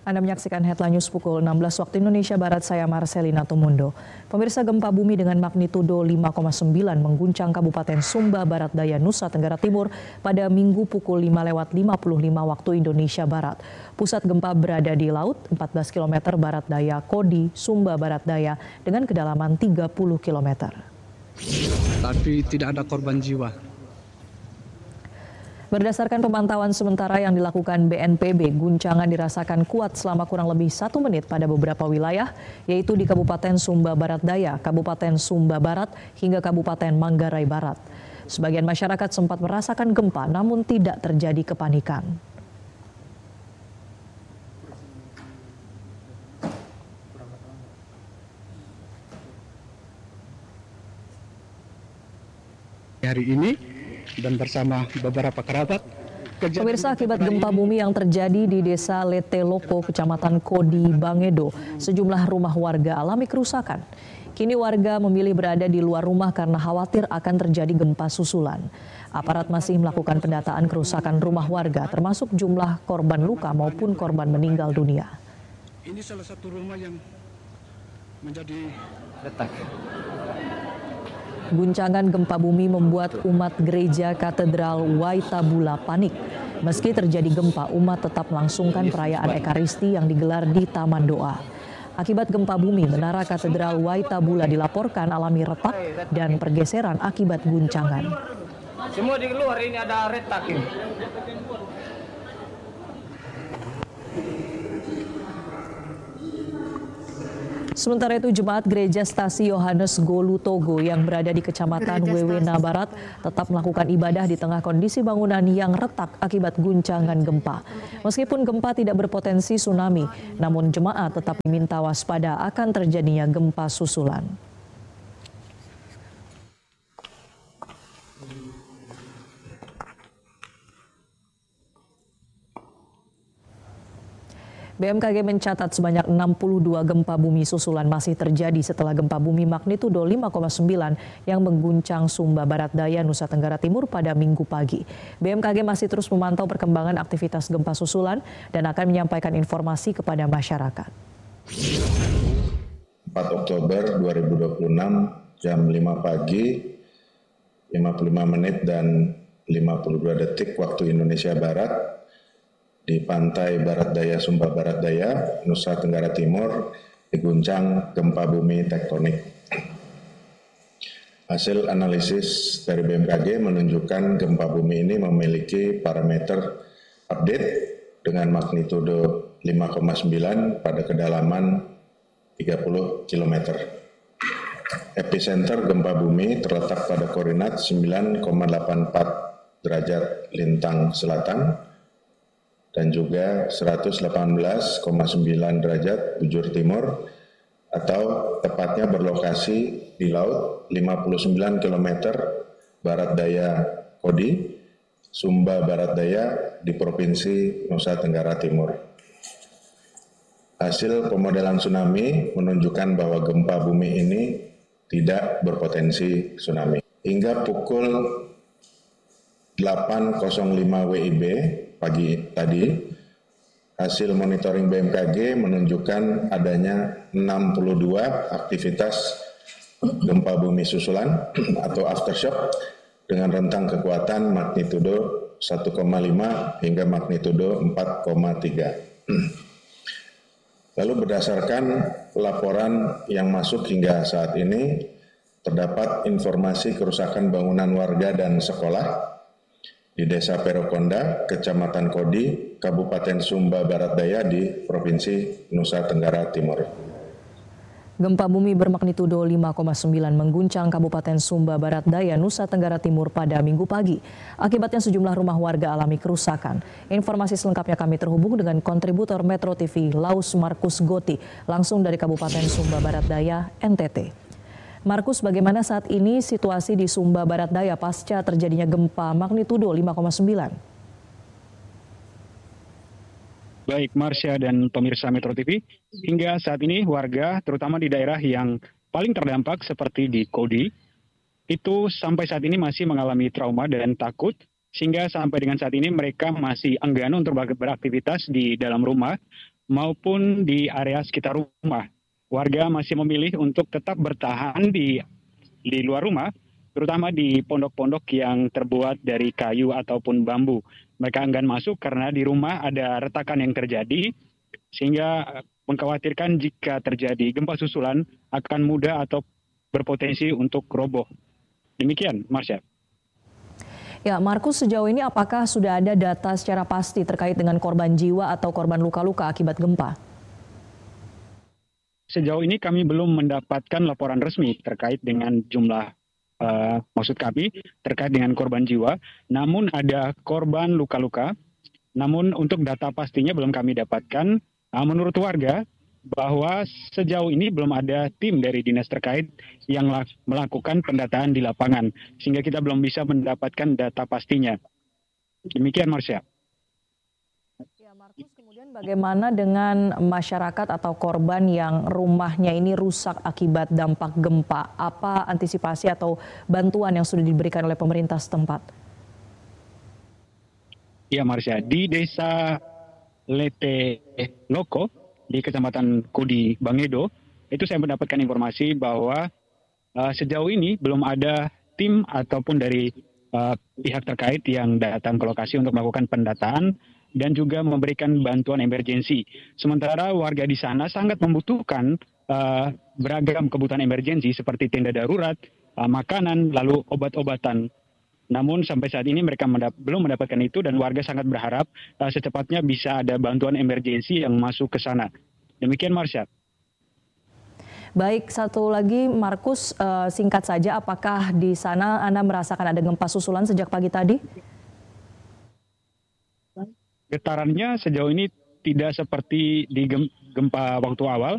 Anda menyaksikan Headline News pukul 16 waktu Indonesia Barat, saya Marcelina Tumundo. Pemirsa, gempa bumi dengan magnitudo 5,9 mengguncang Kabupaten Sumba Barat Daya, Nusa Tenggara Timur pada Minggu pukul 5:55 waktu Indonesia Barat. Pusat gempa berada di laut 14 km barat daya Kodi, Sumba Barat Daya dengan kedalaman 30 km. Tapi tidak ada korban jiwa. Berdasarkan pemantauan sementara yang dilakukan BNPB, guncangan dirasakan kuat selama kurang lebih 1 menit pada beberapa wilayah, yaitu di Kabupaten Sumba Barat Daya, Kabupaten Sumba Barat, hingga Kabupaten Manggarai Barat. Sebagian masyarakat sempat merasakan gempa, namun tidak terjadi kepanikan. Hari ini dan bersama beberapa kerabat. Pemirsa, akibat gempa bumi yang terjadi di Desa Leteloko, Kecamatan Kodi, Bangedo, sejumlah rumah warga alami kerusakan. Kini warga memilih berada di luar rumah karena khawatir akan terjadi gempa susulan. Aparat masih melakukan pendataan kerusakan rumah warga, termasuk jumlah korban luka maupun korban meninggal dunia. Ini salah satu rumah yang menjadi retak. Guncangan gempa bumi membuat umat gereja Katedral Waitabula panik. Meski terjadi gempa, umat tetap melangsungkan perayaan Ekaristi yang digelar di Taman Doa. Akibat gempa bumi, menara Katedral Waitabula dilaporkan alami retak dan pergeseran akibat guncangan. Semua di luar ini ada retak ini. Sementara itu, jemaat gereja Stasi Yohanes Golu Togo yang berada di Kecamatan Wewena Barat tetap melakukan ibadah di tengah kondisi bangunan yang retak akibat guncangan gempa. Meskipun gempa tidak berpotensi tsunami, namun jemaat tetap diminta waspada akan terjadinya gempa susulan. BMKG mencatat sebanyak 62 gempa bumi susulan masih terjadi setelah gempa bumi magnitudo 5,9 yang mengguncang Sumba Barat Daya, Nusa Tenggara Timur pada Minggu pagi. BMKG masih terus memantau perkembangan aktivitas gempa susulan dan akan menyampaikan informasi kepada masyarakat. 4 Oktober 2026 jam 5 pagi 55 menit dan 52 detik waktu Indonesia Barat di pantai Barat Daya, Sumba Barat Daya, Nusa Tenggara Timur diguncang gempa bumi tektonik. Hasil analisis dari BMKG menunjukkan gempa bumi ini memiliki parameter update dengan magnitudo 5,9 pada kedalaman 30 km. Epicenter gempa bumi terletak pada koordinat 9,84 derajat lintang selatan dan juga 118,9 derajat bujur timur, atau tepatnya berlokasi di laut 59 km barat daya Kodi, Sumba Barat Daya di Provinsi Nusa Tenggara Timur. Hasil pemodelan tsunami menunjukkan bahwa gempa bumi ini tidak berpotensi tsunami. Hingga pukul 8.05 WIB pagi tadi, hasil monitoring BMKG menunjukkan adanya 62 aktivitas gempa bumi susulan atau aftershock dengan rentang kekuatan magnitudo 1,5 hingga magnitudo 4,3. Lalu berdasarkan laporan yang masuk hingga saat ini, terdapat informasi kerusakan bangunan warga dan sekolah di Desa Perokonda, Kecamatan Kodi, Kabupaten Sumba Barat Daya di Provinsi Nusa Tenggara Timur. Gempa bumi bermagnitudo 5,9 mengguncang Kabupaten Sumba Barat Daya, Nusa Tenggara Timur pada Minggu pagi. Akibatnya sejumlah rumah warga alami kerusakan. Informasi selengkapnya kami terhubung dengan kontributor Metro TV, Laus Markus Goti, langsung dari Kabupaten Sumba Barat Daya, NTT. Markus, bagaimana saat ini situasi di Sumba Barat Daya pasca terjadinya gempa magnitudo 5,9? Baik, Marsha dan pemirsa Metro TV, hingga saat ini warga terutama di daerah yang paling terdampak seperti di Kodi, itu sampai saat ini masih mengalami trauma dan takut, sehingga sampai dengan saat ini mereka masih enggan untuk beraktivitas di dalam rumah. maupun di area sekitar rumah. Warga masih memilih untuk tetap bertahan di luar rumah, terutama di pondok-pondok yang terbuat dari kayu ataupun bambu. Mereka enggan masuk karena di rumah ada retakan yang terjadi, sehingga mengkhawatirkan jika terjadi gempa susulan akan mudah atau berpotensi untuk roboh. Demikian, Marsha. Ya, Markus, sejauh ini apakah sudah ada data secara pasti terkait dengan korban jiwa atau korban luka-luka akibat gempa? Sejauh ini kami belum mendapatkan laporan resmi terkait dengan jumlah maksud kami terkait dengan korban jiwa. Namun ada korban luka-luka. Namun untuk data pastinya belum kami dapatkan. Menurut warga bahwa sejauh ini belum ada tim dari dinas terkait yang melakukan pendataan di lapangan, sehingga kita belum bisa mendapatkan data pastinya. Demikian, Marsha. Ya, Markus, kemudian bagaimana dengan masyarakat atau korban yang rumahnya ini rusak akibat dampak gempa? Apa antisipasi atau bantuan yang sudah diberikan oleh pemerintah setempat? Ya, Marsha, di desa Lete Loko, di Kecamatan Kodi Bangedo, itu saya mendapatkan informasi bahwa sejauh ini belum ada tim ataupun dari pihak terkait yang datang ke lokasi untuk melakukan pendataan dan juga memberikan bantuan emergensi. Sementara warga di sana sangat membutuhkan beragam kebutuhan emergensi seperti tenda darurat, makanan, lalu obat-obatan. Namun sampai saat ini mereka belum mendapatkan itu dan warga sangat berharap secepatnya bisa ada bantuan emergensi yang masuk ke sana. Demikian, Marsha. Baik, satu lagi Markus, singkat saja, apakah di sana Anda merasakan ada gempa susulan sejak pagi tadi? Getarannya sejauh ini tidak seperti di gempa waktu awal.